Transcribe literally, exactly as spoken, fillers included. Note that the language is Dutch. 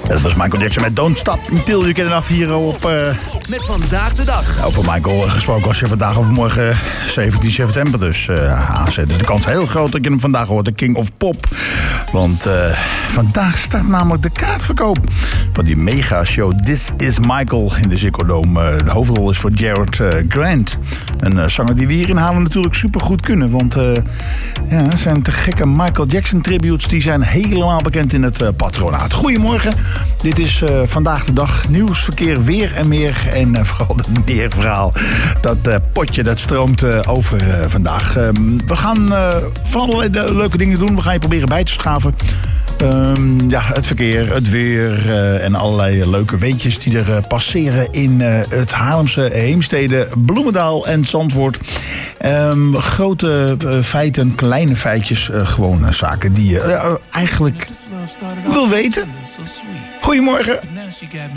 Dat was Michael Jackson met Don't Stop Until You Get Enough hier op... Uh... Met Vandaag de Dag. Over Michael gesproken als je vandaag of morgen zeventien september dus uh, aanzet. Dus de kans heel groot dat je hem vandaag hoort, de King of Pop. Want uh, vandaag start namelijk de kaartverkoop van die mega show This Is Michael in de Ziggo Dome. Uh, de hoofdrol is voor Gerard uh, Grant. Een uh, zanger die we hier in Haarlem natuurlijk supergoed kunnen. Want uh, ja, zijn te gekke Michael Jackson tributes die zijn helemaal bekend in het uh, patronaat. Goedemorgen, dit is uh, vandaag de dag. Nieuws, verkeer, weer en meer. En uh, vooral het meerverhaal. Dat uh, potje dat stroomt uh, over uh, vandaag. Uh, we gaan uh, van allerlei leuke dingen doen. We gaan je proberen bij te schaven. Um, ja, het verkeer, het weer uh, en allerlei leuke weetjes die er uh, passeren in uh, het Haarlemse Heemstede, Bloemendaal en Zandvoort. Um, grote uh, feiten, kleine feitjes, uh, gewoon uh, zaken die je uh, eigenlijk wil weten. Goedemorgen.